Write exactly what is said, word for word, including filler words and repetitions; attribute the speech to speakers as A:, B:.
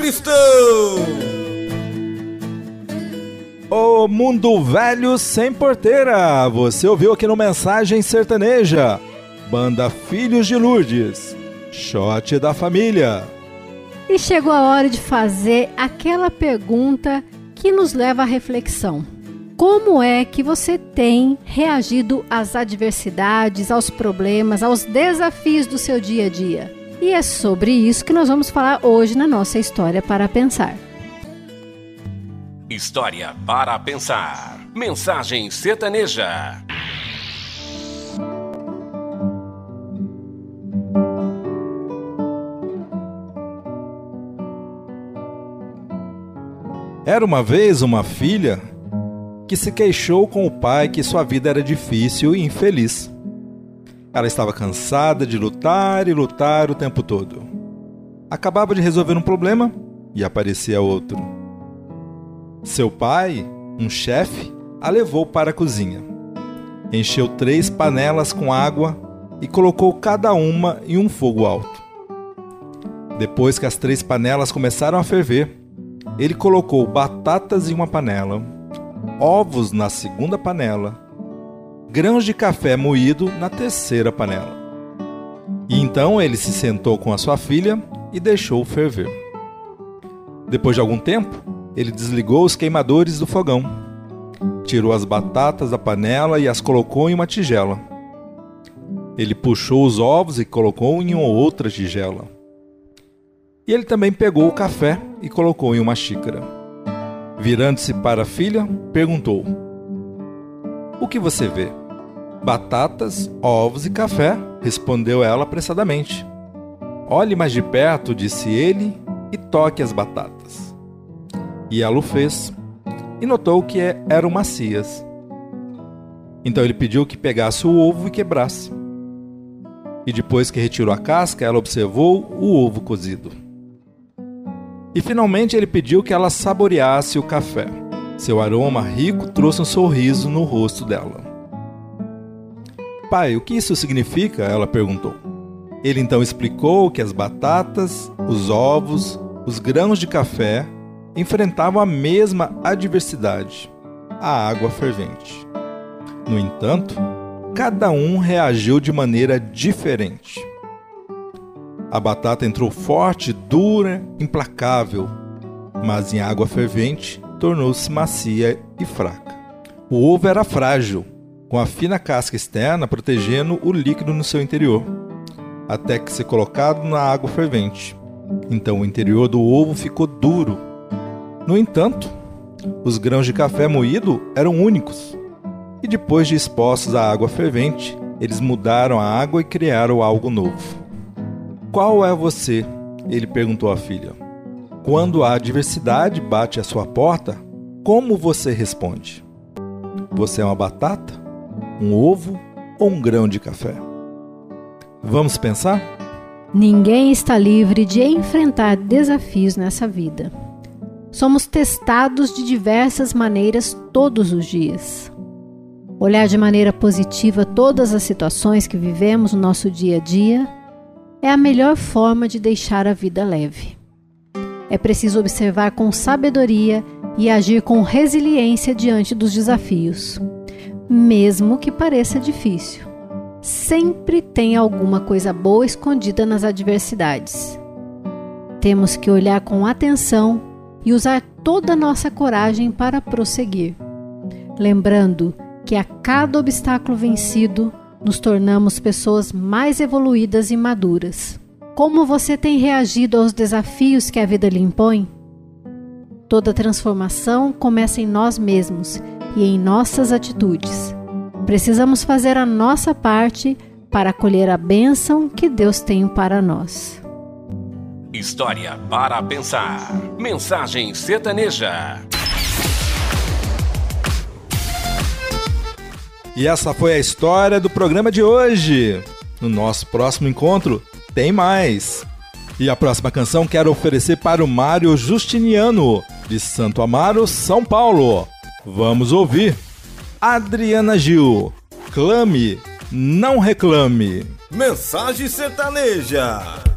A: Cristão!
B: O mundo velho sem porteira. Você ouviu aqui no Mensagem Sertaneja. Banda Filhos de Lourdes. Shot da família.
C: E chegou a hora de fazer aquela pergunta que nos leva à reflexão. Como é que você tem reagido às adversidades, aos problemas, aos desafios do seu dia a dia? E é sobre isso que nós vamos falar hoje na nossa História para Pensar.
D: História para Pensar. Mensagem Sertaneja.
B: Era uma vez uma filha que se queixou com o pai que sua vida era difícil e infeliz. Ela estava cansada de lutar e lutar o tempo todo. Acabava de resolver um problema e aparecia outro. Seu pai, um chefe, a levou para a cozinha. Encheu três panelas com água e colocou cada uma em um fogo alto. Depois que as três panelas começaram a ferver, ele colocou batatas em uma panela, ovos na segunda panela, grãos de café moído na terceira panela. E então ele se sentou com a sua filha e deixou ferver. Depois de algum tempo, ele desligou os queimadores do fogão, tirou as batatas da panela e as colocou em uma tigela. Ele puxou os ovos e colocou em outra tigela. E ele também pegou o café e colocou em uma xícara. Virando-se para a filha, perguntou: "O que você vê?" "Batatas, ovos e café", respondeu ela apressadamente. "Olhe mais de perto", disse ele, "e toque as batatas." E ela o fez, e notou que eram macias. Então ele pediu que pegasse o ovo e quebrasse. E depois que retirou a casca, ela observou o ovo cozido. E finalmente ele pediu que ela saboreasse o café. Seu aroma rico trouxe um sorriso no rosto dela. "Pai, o que isso significa?" ela perguntou. Ele então explicou que as batatas, os ovos, os grãos de café enfrentavam a mesma adversidade, a água fervente. No entanto, cada um reagiu de maneira diferente. A batata entrou forte, dura, implacável, mas em água fervente tornou-se macia e fraca. O ovo era frágil, com a fina casca externa protegendo o líquido no seu interior, até que ser colocado na água fervente. Então o interior do ovo ficou duro. No entanto, os grãos de café moído eram únicos, e depois de expostos à água fervente, eles mudaram a água e criaram algo novo. "Qual é você?" ele perguntou à filha. "Quando a adversidade bate à sua porta, como você responde? Você é uma batata, um ovo ou um grão de café?" Vamos pensar?
C: Ninguém está livre de enfrentar desafios nessa vida. Somos testados de diversas maneiras todos os dias. Olhar de maneira positiva todas as situações que vivemos no nosso dia a dia é a melhor forma de deixar a vida leve. É preciso observar com sabedoria e agir com resiliência diante dos desafios, mesmo que pareça difícil. Sempre tem alguma coisa boa escondida nas adversidades. Temos que olhar com atenção e usar toda a nossa coragem para prosseguir, lembrando que a cada obstáculo vencido, nos tornamos pessoas mais evoluídas e maduras. Como você tem reagido aos desafios que a vida lhe impõe? Toda transformação começa em nós mesmos e em nossas atitudes. Precisamos fazer a nossa parte para colher a bênção que Deus tem para nós.
D: História para Pensar. Mensagem Sertaneja.
B: E essa foi a história do programa de hoje. No nosso próximo encontro, tem mais. E a próxima canção quero oferecer para o Mário Justiniano, de Santo Amaro, São Paulo. Vamos ouvir. Adriana Gil, Clame, Não Reclame.
A: Mensagem Sertaneja.